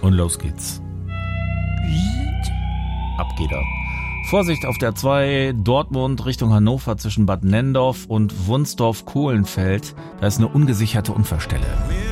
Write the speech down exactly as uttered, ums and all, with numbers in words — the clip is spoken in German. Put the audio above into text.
Und los geht's. Ab geht er. Vorsicht auf der zwei, Dortmund Richtung Hannover zwischen Bad Nenndorf und Wunsdorf-Kohlenfeld. Da ist eine ungesicherte Unfallstelle.